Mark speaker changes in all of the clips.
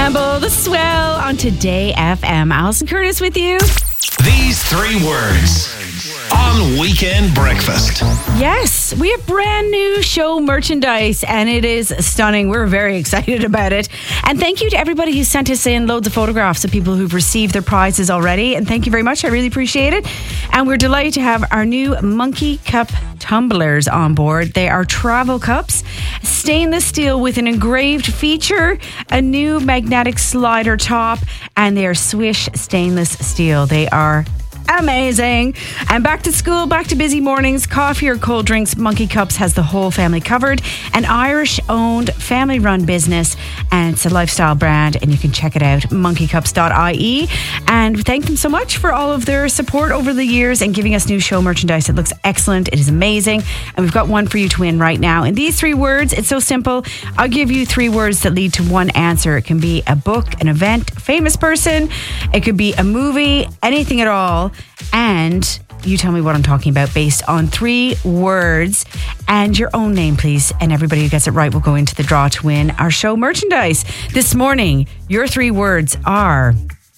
Speaker 1: Campbell, The Swell on Today FM. Alison Curtis with you.
Speaker 2: These 3 words on Weekend Breakfast.
Speaker 1: Yes, we have brand new show merchandise and it is stunning. We're very excited about it. And thank you to everybody who sent us in loads of photographs of people who've received their prizes already. And thank you very much. I really appreciate it. And we're delighted to have our new Monkey Cup tumblers on board. They are travel cups, stainless steel with an engraved feature, a new magnetic slider top, and they are Swish stainless steel. They are amazing. And back to school, back to busy mornings, coffee or cold drinks, Monkey Cups has the whole family covered. An Irish-owned, family-run business, and it's a lifestyle brand, and you can check it out, monkeycups.ie. And thank them so much for all of their support over the years and giving us new show merchandise. It looks excellent. It is amazing. And we've got one for you to win right now. And these 3 words, it's so simple. I'll give you 3 words that lead to one answer. It can be a book, an event, a famous person. It could be a movie, anything at all. And you tell me what I'm talking about based on 3 words and your own name, please. And everybody who gets it right will go into the draw to win our show merchandise. This morning, your 3 words are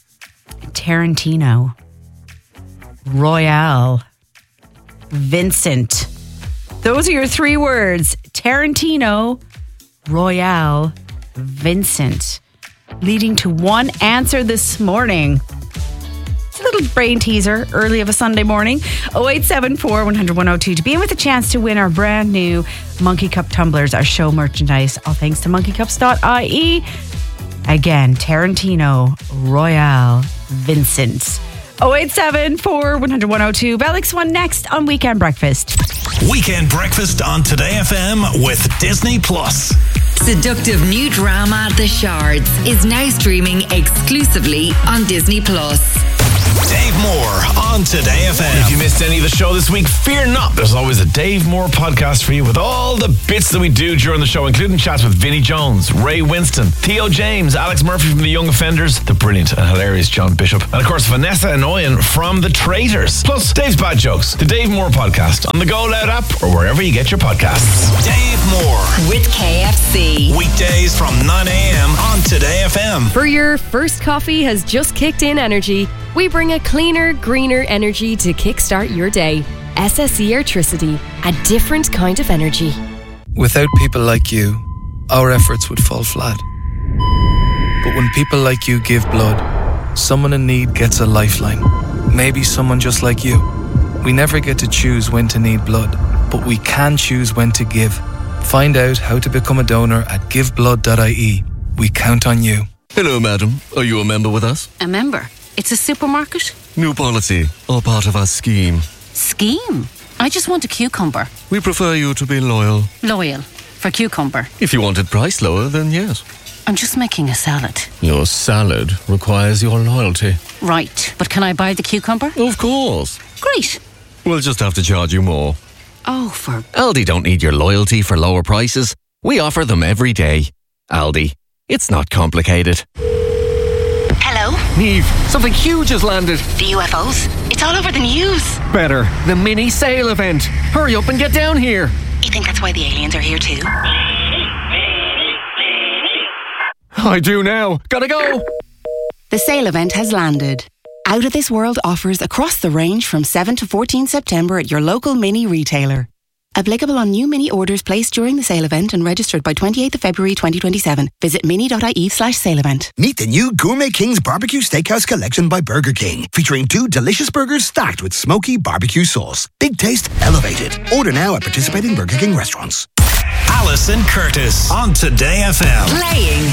Speaker 1: Tarantino, Royale, Vincent. Those are your 3 words. Tarantino, Royale, Vincent. Leading to one answer this morning. A little brain teaser early of a Sunday morning. 0874 100 102 to be in with a chance to win our brand new Monkey Cup tumblers, our show merchandise. All thanks to monkeycups.ie. Again, Tarantino, Royale, Vincent. 0874 100 102. Alex one next on Weekend Breakfast.
Speaker 2: Weekend Breakfast on Today FM with Disney Plus.
Speaker 3: Seductive new drama The Shards is now streaming exclusively on Disney Plus.
Speaker 2: Dave Moore on Today FM.
Speaker 4: If you missed any of the show this week, fear not. There's always a Dave Moore podcast for you with all the bits that we do during the show, including chats with Vinnie Jones, Ray Winston, Theo James, Alex Murphy from The Young Offenders, the brilliant and hilarious John Bishop, and of course Vanessa Inouye from The Traitors. Plus Dave's Bad Jokes, the Dave Moore podcast on the Go Loud app or wherever you get your podcasts.
Speaker 2: Dave Moore
Speaker 3: With KFC.
Speaker 2: weekdays from 9 a.m. on Today FM.
Speaker 5: For your first coffee has just kicked in energy, we bring a cleaner, greener energy to kickstart your day. SSE Airtricity, a different kind of energy.
Speaker 6: Without people like you, our efforts would fall flat. But when people like you give blood, someone in need gets a lifeline. Maybe someone just like you. We never get to choose when to need blood, but we can choose when to give. Find out how to become a donor at giveblood.ie. We count on you.
Speaker 7: Hello, madam. Are you a member with us?
Speaker 8: A member? It's a supermarket?
Speaker 7: New policy, all part of our scheme.
Speaker 8: Scheme? I just want a cucumber.
Speaker 7: We prefer you to be loyal.
Speaker 8: Loyal. For cucumber.
Speaker 7: If you wanted price lower, then yes.
Speaker 8: I'm just making a salad.
Speaker 7: Your salad requires your loyalty.
Speaker 8: Right, but can I buy the cucumber?
Speaker 7: Of course.
Speaker 8: Great.
Speaker 7: We'll just have to charge you more.
Speaker 8: Oh, for...
Speaker 7: Aldi don't need your loyalty for lower prices. We offer them every day. Aldi. It's not complicated.
Speaker 8: Hello?
Speaker 9: Niamh, something huge has landed.
Speaker 8: The UFOs? It's all over the news.
Speaker 9: Better, the mini sale event. Hurry up and get down here.
Speaker 8: You think that's why the aliens are here too?
Speaker 9: I do now. Gotta go.
Speaker 10: The sale event has landed. Out of This World offers across the range from 7 to 14 September at your local mini retailer. Applicable on new mini orders placed during the sale event and registered by 28th of February 2027. Visit mini.ie/sale event.
Speaker 11: Meet the new Gourmet King's Barbecue Steakhouse Collection by Burger King, featuring 2 delicious burgers stacked with smoky barbecue sauce. Big taste, elevated. Order now at participating Burger King restaurants.
Speaker 2: Alison Curtis on Today FM.
Speaker 3: Playing